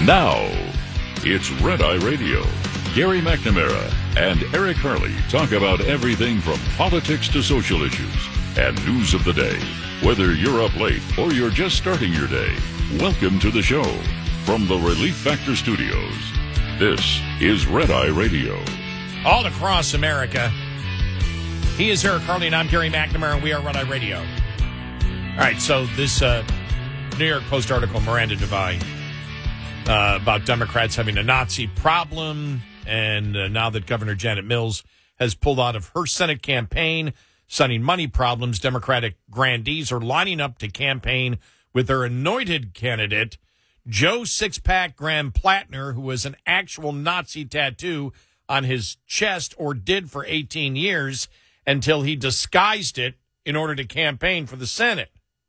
Now, it's Red Eye Radio. Gary McNamara and Eric Harley talk about everything from politics to social issues and news of the day. Whether you're up late or you're just starting your day, welcome to the show. From the Relief Factor Studios, this is Red Eye Radio. All across America, he is Eric Harley and I'm Gary McNamara, and we are Red Eye Radio. All right, so this New York Post article, Miranda Devine, about Democrats having a Nazi problem, and now that Governor Janet Mills has pulled out of her Senate campaign, citing money problems, Democratic grandees are lining up to campaign with their anointed candidate, Joe Sixpack Graham Plattner, who has an actual Nazi tattoo on his chest, or did for 18 years, until he disguised it in order to campaign for the Senate.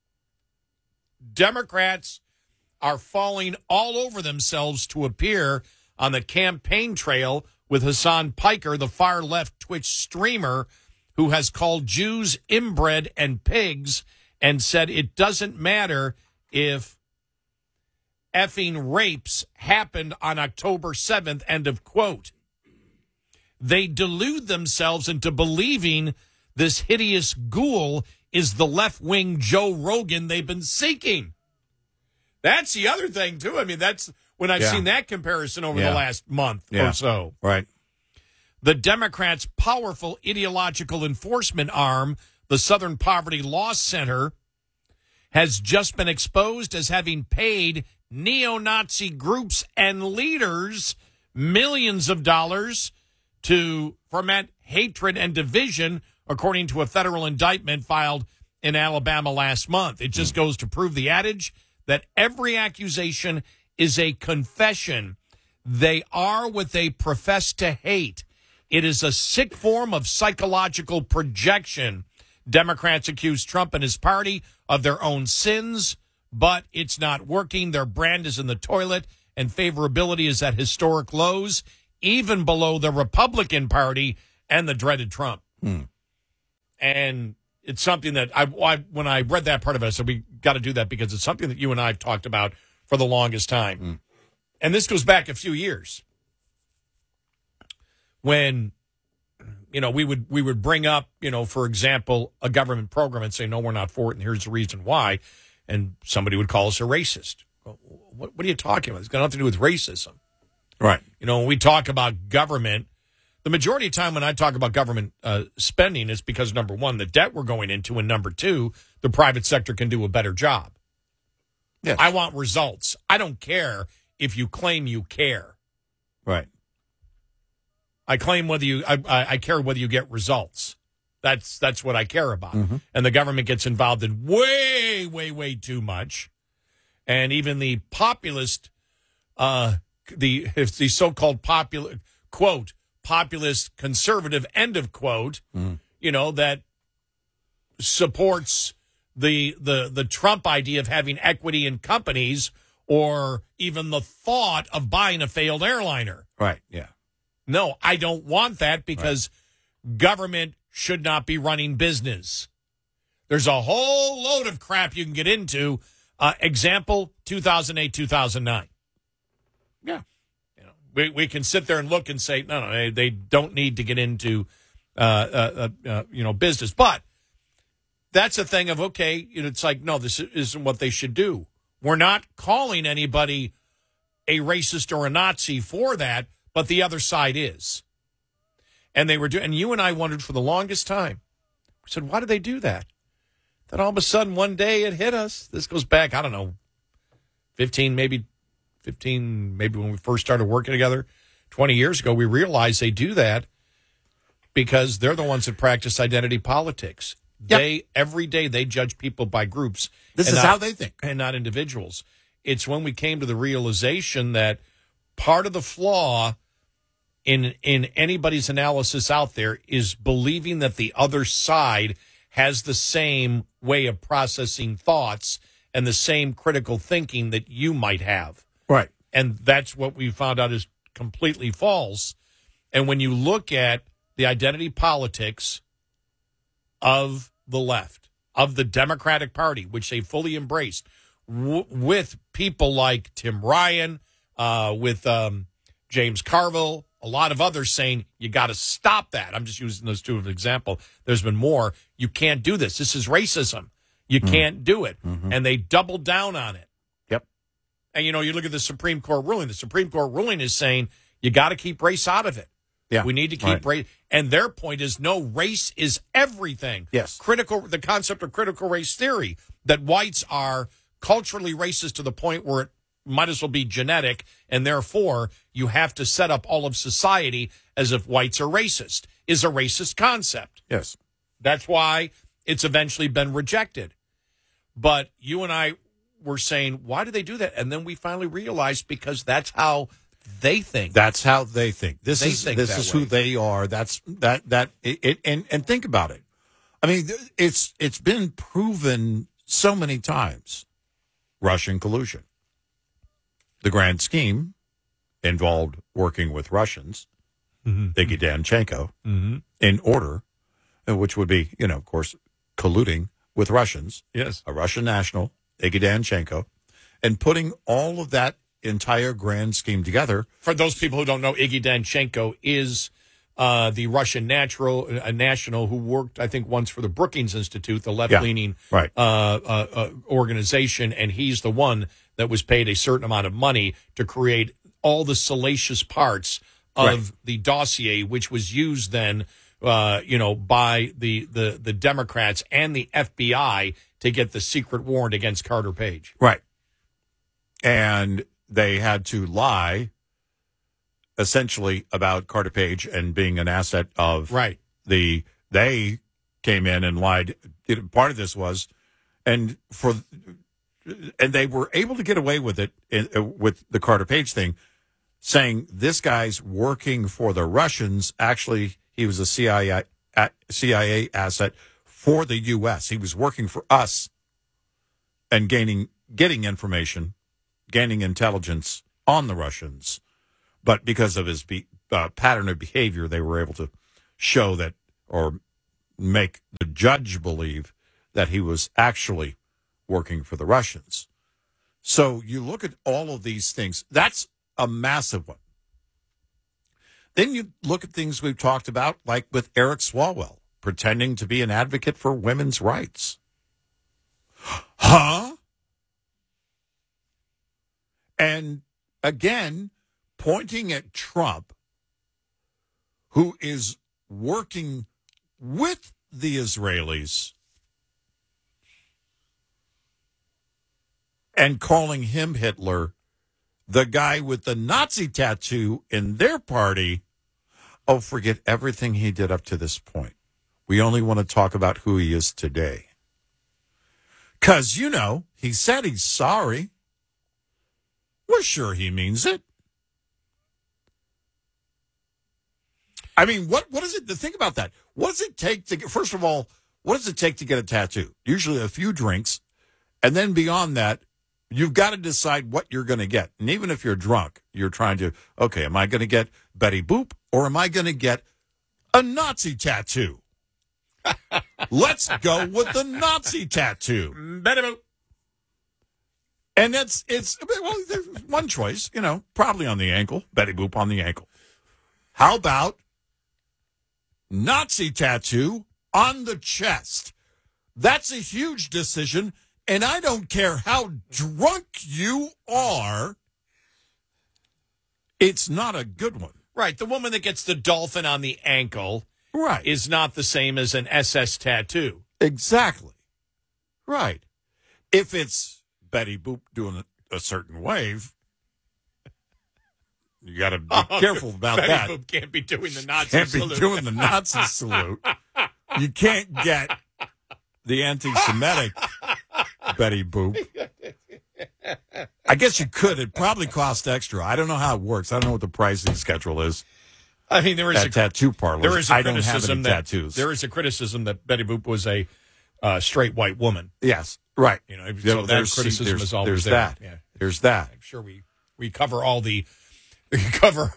Democrats are falling all over themselves to appear on the campaign trail with Hassan Piker, the far-left Twitch streamer, who has called Jews inbred and pigs and said it doesn't matter if effing rapes happened on October 7th, end of quote. They delude themselves into believing this hideous ghoul is the left-wing Joe Rogan they've been seeking. That's the other thing, too. I mean, that's when I've seen that comparison over the last month or so. Right. The Democrats' powerful ideological enforcement arm, the Southern Poverty Law Center, has just been exposed as having paid neo-Nazi groups and leaders millions of dollars to foment hatred and division, according to a federal indictment filed in Alabama last month. It just goes to prove the adage that every accusation is a confession. They are what they profess to hate. It is a sick form of psychological projection. Democrats accuse Trump and his party of their own sins, but it's not working. Their brand is in the toilet, and favorability is at historic lows, even below the Republican Party and the dreaded Trump. And it's something that when I read that part of it, I said, we got to do that because it's something that you and I have talked about for the longest time. And this goes back a few years when, we would bring up, for example, a government program and say, no, we're not for it, and here's the reason why. And somebody would call us a racist. What are you talking about? It's got nothing to do with racism. Right. When we talk about government, the majority of the time when I talk about government spending is because, number one, the debt we're going into, and number two, the private sector can do a better job. Yes. I want results. I don't care if you claim you care. Right. I claim I care whether you get results. That's what I care about. And the government gets involved in way, way, way too much. And even the populist, the so-called populist conservative, end of quote, that supports the Trump idea of having equity in companies, or even the thought of buying a failed airliner. Right, yeah. No, I don't want that, because government should not be running business. There's a whole load of crap you can get into. Example, 2008, 2009. Yeah. We can sit there and look and say, no, they don't need to get into, business. But that's a thing of, okay, it's like, no, this isn't what they should do. We're not calling anybody a racist or a Nazi for that, but the other side is. And they were doing, and you and I wondered for the longest time. We said, why do they do that? Then all of a sudden, one day it hit us. This goes back, I don't know, 15, maybe when we first started working together 20 years ago. We realized they do that because they're the ones that practice identity politics. Yep. Every day they judge people by groups. This is how they think. And not individuals. It's when we came to the realization that part of the flaw in anybody's analysis out there is believing that the other side has the same way of processing thoughts and the same critical thinking that you might have. Right. And that's what we found out is completely false. And when you look at the identity politics of the left, of the Democratic Party, which they fully embraced, with people like Tim Ryan, with James Carville, a lot of others saying you got to stop that. I'm just using those two as an example. There's been more. You can't do this. This is racism. You can't do it. Mm-hmm. And they doubled down on it. Yep. And, you look at the Supreme Court ruling. The Supreme Court ruling is saying you got to keep race out of it. Yeah. We need to keep race. And their point is no, race is everything. Yes. The concept of critical race theory, that whites are culturally racist to the point where it might as well be genetic, and therefore you have to set up all of society as if whites are racist, is a racist concept. Yes. That's why it's eventually been rejected. But you and I were saying, why do they do that? And then we finally realized because that's how they think. That's how they think. This is who they are. And think about it. I mean, it's been proven so many times. Russian collusion. The grand scheme involved working with Russians, Iggy Danchenko, in order, which would be, of course, colluding with Russians. Yes. A Russian national, Iggy Danchenko, and putting all of that entire grand scheme together. For those people who don't know, Iggy Danchenko is the Russian national who worked, I think, once for the Brookings Institute, the left-leaning organization, and he's the one that was paid a certain amount of money to create all the salacious parts of the dossier, which was used then, by the Democrats and the FBI to get the secret warrant against Carter Page. Right. And they had to lie, essentially, about Carter Page and being an asset of they came in and lied. Part of this was, and they were able to get away with it with the Carter Page thing, saying this guy's working for the Russians. Actually, he was a CIA asset for the U.S. He was working for us and getting information, gaining intelligence on the Russians. But because of his pattern of behavior, they were able to show that, or make the judge believe that he was actually working for the Russians. So you look at all of these things. That's a massive one. Then you look at things we've talked about, like with Eric Swalwell, pretending to be an advocate for women's rights. Huh? And again, pointing at Trump, who is working with the Israelis and calling him Hitler, the guy with the Nazi tattoo in their party. Oh, forget everything he did up to this point. We only want to talk about who he is today. Because, he said he's sorry. We're sure he means it. I mean, what is it to think about that? What does it take to get, first of all, what does it take to get a tattoo? Usually a few drinks. And then beyond that, you've got to decide what you're going to get. And even if you're drunk, you're trying to, okay, am I going to get Betty Boop or am I going to get a Nazi tattoo? Let's go with the Nazi tattoo. Betty Boop. And there's one choice, probably on the ankle, Betty Boop on the ankle. How about Nazi tattoo on the chest? That's a huge decision, and I don't care how drunk you are, it's not a good one. Right. The woman that gets the dolphin on the ankle is not the same as an SS tattoo. Exactly. Right. If it's Betty Boop doing a certain wave, you got to be careful about Betty that. Boop can't be doing the Nazi salute. Can't be doing the Nazi salute. You can't get the anti-Semitic Betty Boop. I guess you could. It probably costs extra. I don't know how it works. I don't know what the pricing schedule is. I mean, there is a tattoo parlor. There is a criticism tattoos. There is a criticism that Betty Boop was a straight white woman. Yes, right. So that criticism is always there. That. Yeah. There's that. I'm sure we cover all the cover.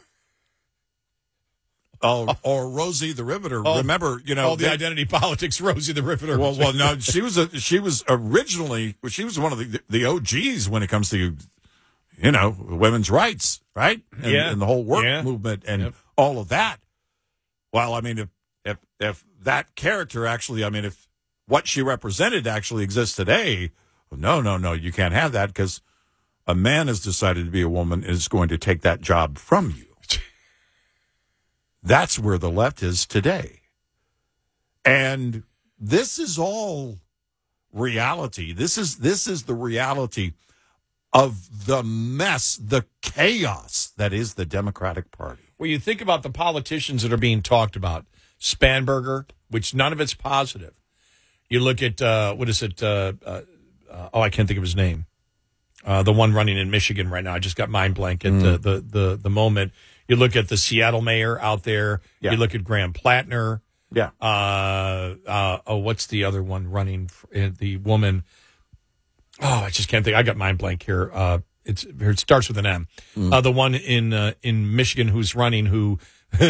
Oh, or Rosie the Riveter. Remember, all the identity politics. Rosie the Riveter. Well, no, she was originally one of the OGs when it comes to women's rights, right? And the whole work movement and all of that. Well, I mean, if that character actually, I mean, if what she represented actually exists today, no, you can't have that because a man has decided to be a woman is going to take that job from you. That's where the left is today. And this is all reality. This is the reality of the mess, the chaos that is the Democratic Party. Well, you think about the politicians that are being talked about. Spanberger, which none of it's positive. You look at, what is it? I can't think of his name. The one running in Michigan right now. I just got mind blank at the moment. You look at the Seattle mayor out there. Yeah. You look at Graham Plattner. Yeah. What's the other one running? The woman. Oh, I just can't think. I got mind blank here. It starts with an M. The one in Michigan who's running who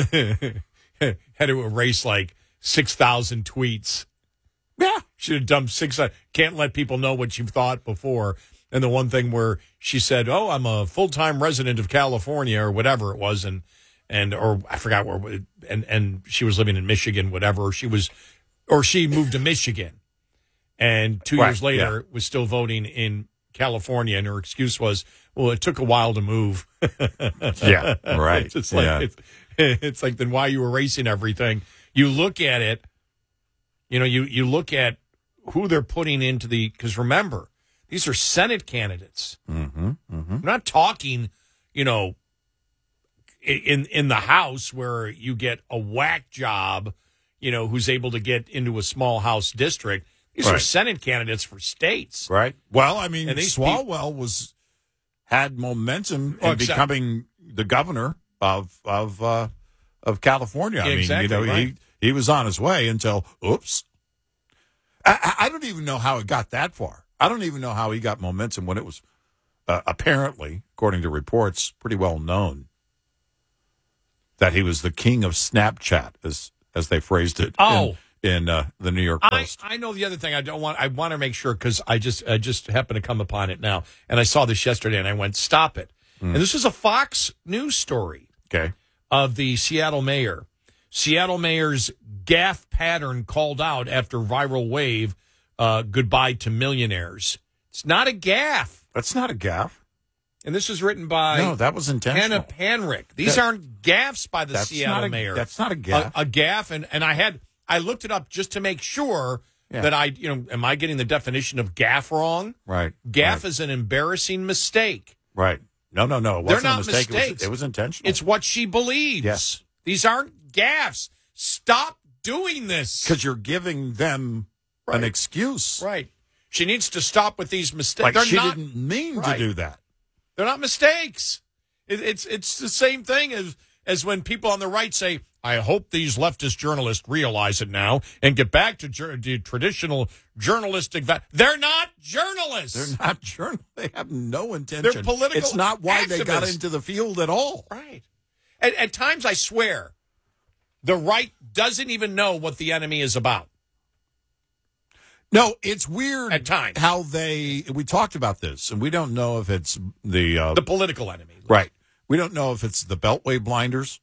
had to erase like 6,000 tweets. Yeah. Should have dumped 6,000. Can't let people know what you've thought before. And the one thing where she said, "Oh, I'm a full-time resident of California," or whatever it was, or I forgot where, and she was living in Michigan, whatever. She moved to Michigan, and 2 years later was still voting in California, and her excuse was, "Well, it took a while to move." Yeah, right. It's like it's like, then why are you erasing everything? You look at it, you look at who they're putting into because remember, these are Senate candidates. Mm-hmm, mm-hmm. We're not talking, in the House where you get a whack job, who's able to get into a small House district. These are Senate candidates for states. Right. Well, I mean, Swalwell had momentum in becoming the governor of California. I mean, he was on his way until, oops. I don't even know how it got that far. I don't even know how he got momentum when it was apparently, according to reports, pretty well known that he was the king of Snapchat, as they phrased it in the New York Post. I know the other thing I want to make sure, because I just happened to come upon it now, and I saw this yesterday, and I went, stop it. And this is a Fox News story of the Seattle mayor. Seattle mayor's gaffe pattern called out after viral wave. Goodbye to millionaires. It's not a gaffe. That's not a gaffe. And this is written by that was intentional. Hannah Panrick. These aren't gaffes by the Seattle mayor. That's not a gaffe. A gaffe, and I looked it up just to make sure that am I getting the definition of gaffe wrong? Right. Gaffe is an embarrassing mistake. Right. No. It wasn't They're not a mistake. mistakes. It was intentional. It's what she believes. Yes. These aren't gaffes. Stop doing this. Because you're giving them an excuse. Right. She needs to stop with these mistakes. Like she didn't mean to do that. They're not mistakes. It's the same thing as when people on the right say, I hope these leftist journalists realize it now and get back to traditional journalistic They're not journalists. They're not journalists. They have no intention. They're political It's not why activists. They got into the field at all. Right. At times, I swear, the right doesn't even know what the enemy is about. No, it's weird at times how we talked about this, and we don't know if it's the political enemy. Right. We don't know if it's the Beltway Blinders.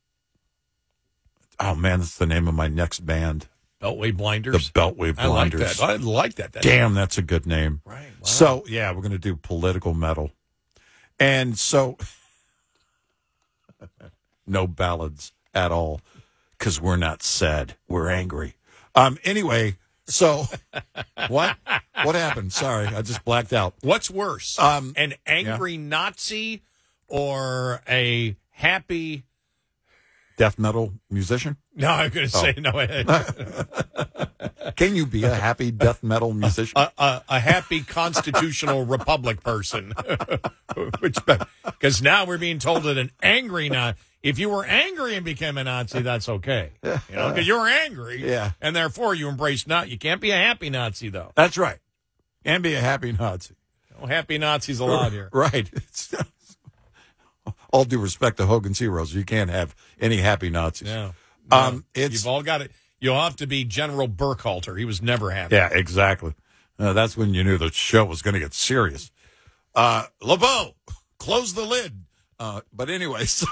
Oh, man, that's the name of my next band. Beltway Blinders? The Beltway Blinders. I like that. Damn, that's a good name. Right. Wow. So, yeah, we're going to do political metal. And so, no ballads at all, because we're not sad. We're angry. Anyway, so what happened? Sorry, I just blacked out. What's worse, an angry Nazi or a happy death metal musician? No, I'm going to say no. Can you be a happy death metal musician? A happy constitutional republic person. Because now we're being told that an angry Nazi. If you were angry and became a Nazi, that's okay. Because you were angry, and therefore you embraced Nazi. You can't be a happy Nazi, though. That's right. And be a happy Nazi. No happy Nazis allowed here. Right. All due respect to Hogan's Heroes, you can't have any happy Nazis. No. You've all got it. You'll have to be General Burkhalter. He was never happy. Yeah, exactly. That's when you knew the show was going to get serious. LeBeau, close the lid. But anyway, so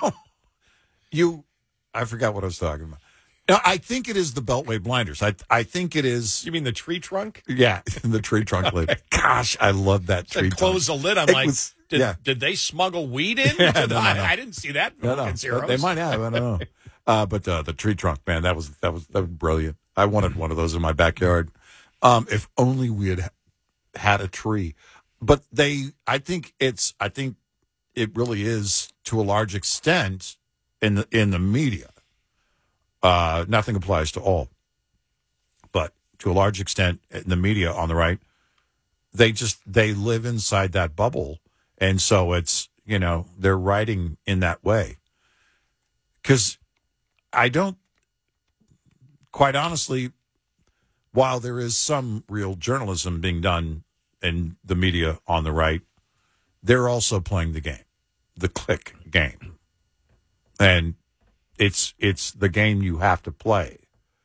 I forgot what I was talking about. No, I think it is the Beltway blinders. I think it is. You mean the tree trunk? Yeah, the tree trunk lid. Gosh, I love that tree trunk. Close the lid. I'm like, did they smuggle weed in? Yeah, no. I didn't see that. No. They might have. I don't know. But the tree trunk, man, that was brilliant. I wanted one of those in my backyard. If only we had a tree. But I think it really is to a large extent in the media. Nothing applies to all, but to a large extent in the media on the right, they live inside that bubble. And so it's, they're writing in that way. Because I don't, quite honestly, while there is some real journalism being done in the media on the right, they're also playing the game, the click game. And it's the game you have to play.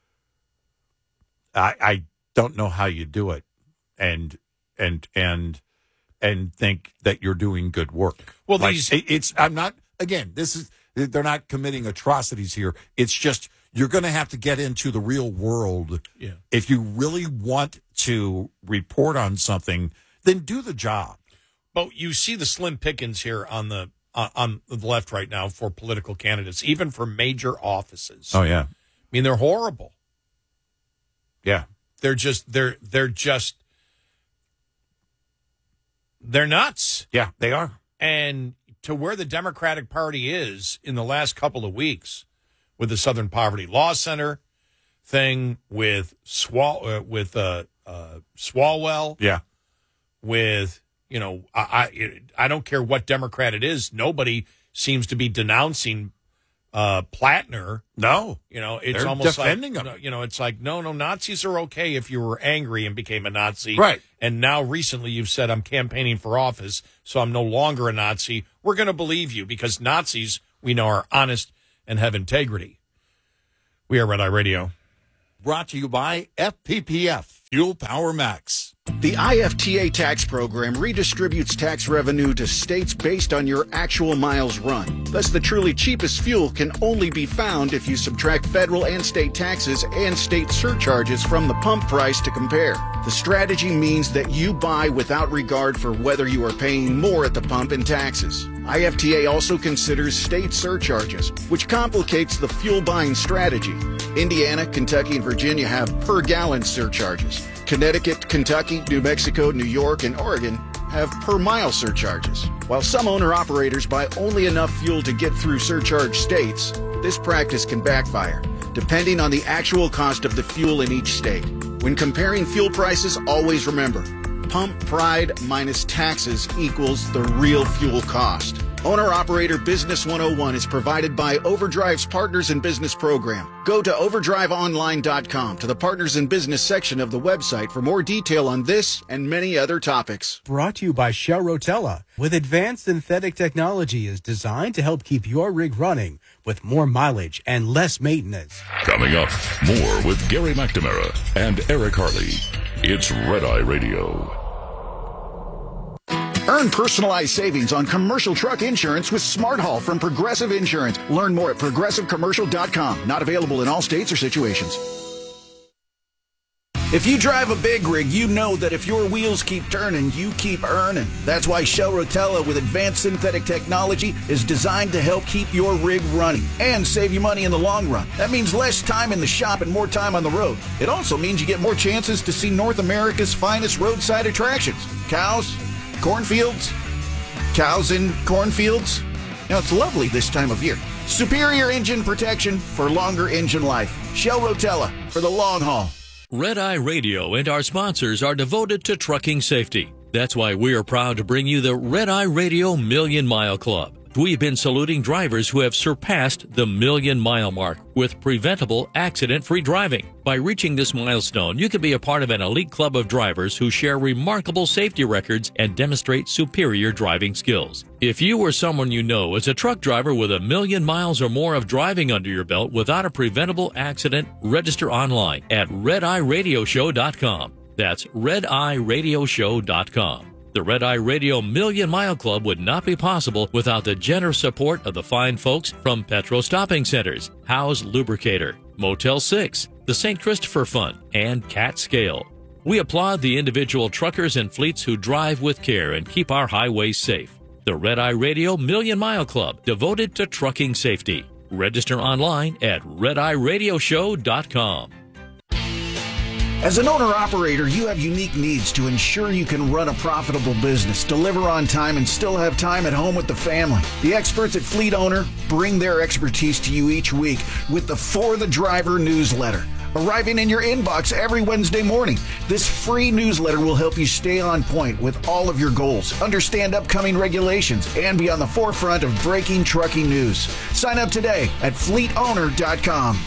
I don't know how you do it and think that you're doing good work. Well, they're not committing atrocities here. It's just you're going to have to get into the real world. Yeah. If you really want to report on something, then do the job. But you see the slim pickings here on the left right now for political candidates, even for major offices. Oh yeah, I mean they're horrible. Yeah, they're nuts. Yeah, they are. And to where the Democratic Party is in the last couple of weeks, with the Southern Poverty Law Center thing, with Swalwell, yeah, with. I don't care what Democrat it is. Nobody seems to be denouncing Plattner. No. It's they're almost defending like, him. It's like, no, Nazis are okay if you were angry and became a Nazi. Right. And now recently you've said, I'm campaigning for office, so I'm no longer a Nazi. We're going to believe you because Nazis, we know, are honest and have integrity. We are Red Eye Radio. Brought to you by FPPF, Fuel Power Max. The IFTA tax program redistributes tax revenue to states based on your actual miles run. Thus, the truly cheapest fuel can only be found if you subtract federal and state taxes and state surcharges from the pump price to compare. The strategy means that you buy without regard for whether you are paying more at the pump in taxes. IFTA also considers state surcharges, which complicates the fuel buying strategy. Indiana, Kentucky, and Virginia have per gallon surcharges. Connecticut, Kentucky, New Mexico, New York, and Oregon have per mile surcharges. While some owner-operators buy only enough fuel to get through surcharge states, this practice can backfire, depending on the actual cost of the fuel in each state. When comparing fuel prices, always remember, pump pride minus taxes equals the real fuel cost. Owner-Operator Business 101 is provided by Overdrive's Partners in Business program. Go to overdriveonline.com to the Partners in Business section of the website for more detail on this and many other topics. Brought to you by Shell Rotella. With advanced synthetic technology is designed to help keep your rig running with more mileage and less maintenance. Coming up, more with Gary McNamara and Eric Harley. It's Red Eye Radio. Earn personalized savings on commercial truck insurance with Smart Haul from Progressive Insurance. Learn more at progressivecommercial.com. Not available in all states or situations. If you drive a big rig, you know that if your wheels keep turning, you keep earning. That's why Shell Rotella with advanced synthetic technology is designed to help keep your rig running and save you money in the long run. That means less time in the shop and more time on the road. It also means you get more chances to see North America's finest roadside attractions. Cows, cornfields, cows in cornfields. Now, it's lovely this time of year. Superior engine protection for longer engine life. Shell Rotella for the long haul. Red Eye Radio and our sponsors are devoted to trucking safety. That's why we are proud to bring you the Red Eye Radio Million Mile Club. We've been saluting drivers who have surpassed the 1,000,000-mile mark with preventable, accident-free driving. By reaching this milestone, you can be a part of an elite club of drivers who share remarkable safety records and demonstrate superior driving skills. If you or someone you know is a truck driver with 1,000,000 miles or more of driving under your belt without a preventable accident, register online at RedEyeRadioshow.com. That's RedEyeRadioshow.com. The Red Eye Radio Million Mile Club would not be possible without the generous support of the fine folks from Petro Stopping Centers, Howe's Lubricator, Motel 6, the St. Christopher Fund, and Cat Scale. We applaud the individual truckers and fleets who drive with care and keep our highways safe. The Red Eye Radio Million Mile Club, devoted to trucking safety. Register online at redeyeradioshow.com. As an owner-operator, you have unique needs to ensure you can run a profitable business, deliver on time, and still have time at home with the family. The experts at Fleet Owner bring their expertise to you each week with the For the Driver newsletter, arriving in your inbox every Wednesday morning. This free newsletter will help you stay on point with all of your goals, understand upcoming regulations, and be on the forefront of breaking trucking news. Sign up today at fleetowner.com.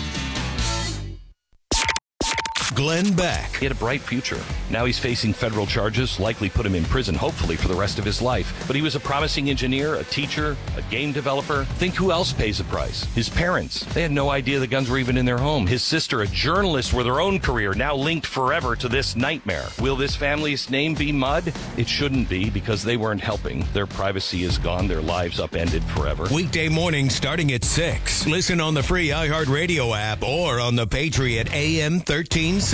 Glenn Beck. He had a bright future. Now he's facing federal charges, likely put him in prison, hopefully for the rest of his life. But he was a promising engineer, a teacher, a game developer. Think who else pays the price? His parents. They had no idea the guns were even in their home. His sister, a journalist with her own career, now linked forever to this nightmare. Will this family's name be mud? It shouldn't be, because they weren't helping. Their privacy is gone. Their lives upended forever. Weekday mornings starting at 6. Listen on the free iHeartRadio app or on the Patriot AM 1360.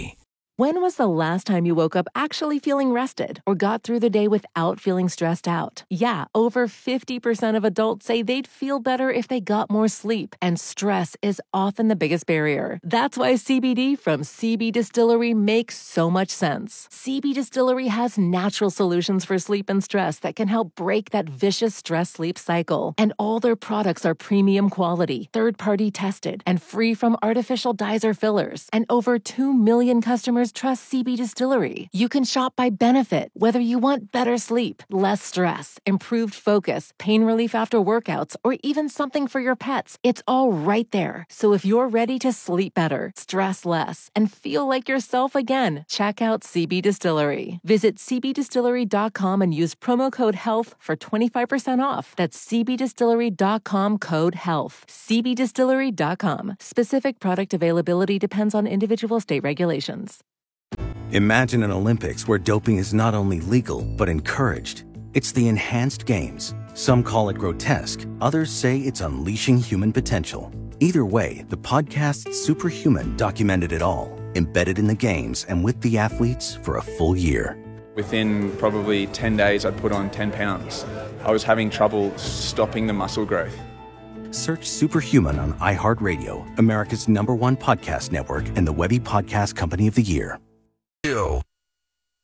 When was the last time you woke up actually feeling rested or got through the day without feeling stressed out? Yeah, over 50% of adults say they'd feel better if they got more sleep, and stress is often the biggest barrier. That's why CBD from CB Distillery makes so much sense. CB Distillery has natural solutions for sleep and stress that can help break that vicious stress-sleep cycle. And all their products are premium quality, third-party tested, and free from artificial dyes or fillers. And over 2 million customers trust CB Distillery. You can shop by benefit, whether you want better sleep, less stress, improved focus, pain relief after workouts, or even something for your pets. It's all right there. So if you're ready to sleep better, stress less, and feel like yourself again, check out CB Distillery. Visit cbdistillery.com and use promo code HEALTH for 25% off. That's cbdistillery.com, code HEALTH. cbdistillery.com. Specific product availability depends on individual state regulations. Imagine an Olympics where doping is not only legal, but encouraged. It's the enhanced games. Some call it grotesque. Others say it's unleashing human potential. Either way, the podcast Superhuman documented it all, embedded in the games and with the athletes for a full year. Within probably 10 days, I'd put on 10 pounds. I was having trouble stopping the muscle growth. Search Superhuman on iHeartRadio, America's #1 podcast network, and the Webby Podcast Company of the Year.